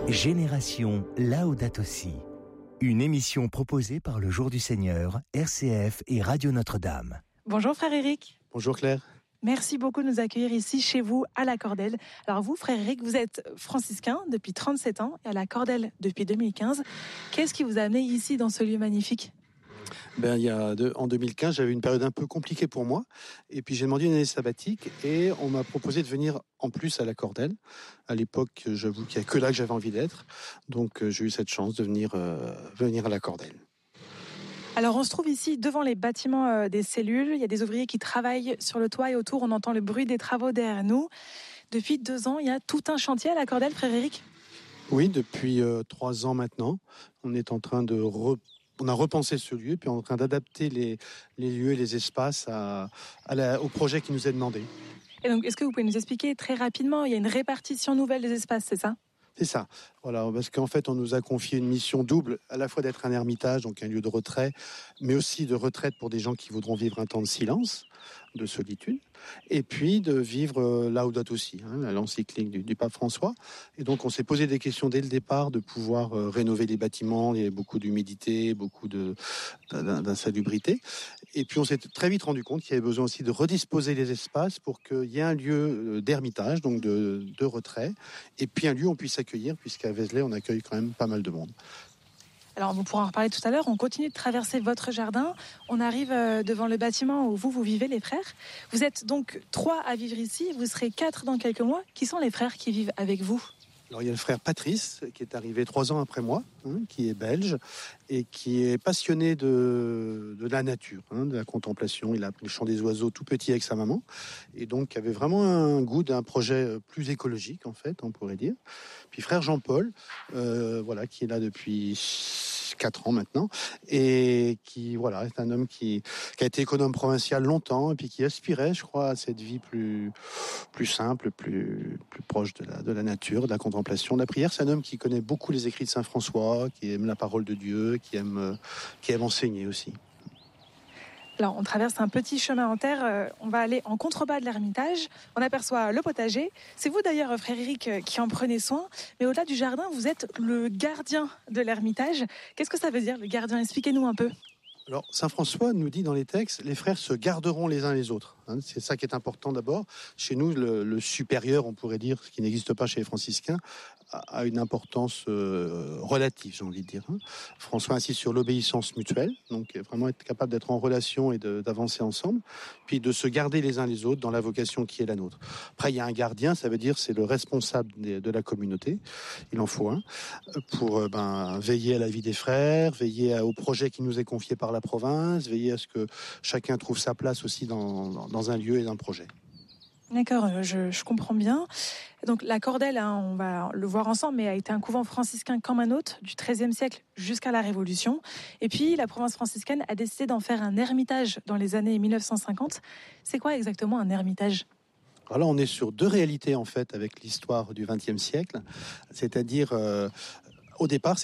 Génération Laudato Si. Une émission proposée par le Jour du Seigneur, RCF et Radio Notre-Dame. Bonjour frère Éric. Bonjour Claire. Merci beaucoup de nous accueillir ici chez vous à la Cordelle. Alors vous, frère Éric, vous êtes franciscain depuis 37 ans et à la Cordelle depuis 2015. Qu'est-ce qui vous a amené ici dans ce lieu magnifique ? En 2015, j'avais une période un peu compliquée pour moi. Et puis j'ai demandé une année sabbatique et on m'a proposé de venir en plus à la Cordelle. À l'époque, j'avoue qu'il n'y a que là que j'avais envie d'être. Donc j'ai eu cette chance de venir à la Cordelle. Alors on se trouve ici devant les bâtiments des cellules. Il y a des ouvriers qui travaillent sur le toit et autour. On entend le bruit des travaux derrière nous. Depuis 2 ans, il y a tout un chantier à la Cordelle, frère Éric ? Oui, depuis 3 ans maintenant. On est en train on a repensé ce lieu, puis on est en train d'adapter les lieux et les espaces au projet qui nous est demandé. Et donc, est-ce que vous pouvez nous expliquer très rapidement, il y a une répartition nouvelle des espaces, c'est ça ? C'est ça, voilà, parce qu'en fait, on nous a confié une mission double, à la fois d'être un ermitage, donc un lieu de retrait, mais aussi de retraite pour des gens qui voudront vivre un temps de silence, de solitude, et puis de vivre Laudato Si, l'encyclique du pape François. Et donc, on s'est posé des questions dès le départ de pouvoir rénover les bâtiments. Il y avait beaucoup d'humidité, beaucoup d'insalubrité. Et puis, on s'est très vite rendu compte qu'il y avait besoin aussi de redisposer les espaces pour qu'il y ait un lieu d'ermitage, donc de retrait, et puis un lieu où on puisse accueillir, puisqu'à Vézelay, on accueille quand même pas mal de monde. Alors, on pourra en reparler tout à l'heure. On continue de traverser votre jardin. On arrive devant le bâtiment où vous vivez, les frères. Vous êtes donc 3 à vivre ici. Vous serez 4 dans quelques mois. Qui sont les frères qui vivent avec vous ? Alors, il y a le frère Patrice, qui est arrivé 3 ans après moi, qui est belge, et qui est passionné de la nature, de la contemplation. Il a appris le chant des oiseaux tout petit avec sa maman, et donc avait vraiment un goût d'un projet plus écologique, en fait, on pourrait dire. Puis frère Jean-Paul, qui est là depuis 4 ans maintenant, et qui est un homme qui a été économe provincial longtemps, et puis qui aspirait, je crois, à cette vie plus simple, plus proche de la nature, de la contemplation, de la prière. C'est un homme qui connaît beaucoup les écrits de Saint François, qui aime la parole de Dieu, qui aime enseigner aussi. Alors, on traverse un petit chemin en terre. On va aller en contrebas de l'ermitage. On aperçoit le potager. C'est vous d'ailleurs, frère Éric, qui en prenez soin. Mais au-delà du jardin, vous êtes le gardien de l'ermitage. Qu'est-ce que ça veut dire, le gardien ? Expliquez-nous un peu. Alors, Saint François nous dit dans les textes, les frères se garderont les uns les autres. C'est ça qui est important d'abord. Chez nous, le supérieur, on pourrait dire, ce qui n'existe pas chez les franciscains, a une importance relative, j'ai envie de dire. François insiste sur l'obéissance mutuelle, donc vraiment être capable d'être en relation et d'avancer ensemble, puis de se garder les uns les autres dans la vocation qui est la nôtre. Après, il y a un gardien, ça veut dire c'est le responsable de la communauté, il en faut un, pour veiller à la vie des frères, veiller au projet qui nous est confié par la province, veiller à ce que chacun trouve sa place aussi dans un lieu et un projet. D'accord, je comprends bien. Donc la Cordelle, on va le voir ensemble, mais a été un couvent franciscain comme un autre du XIIIe siècle jusqu'à la Révolution. Et puis la province franciscaine a décidé d'en faire un ermitage dans les années 1950. C'est quoi exactement un ermitage ? Alors là, on est sur 2 réalités en fait avec l'histoire du XXe siècle, c'est-à-dire au départ,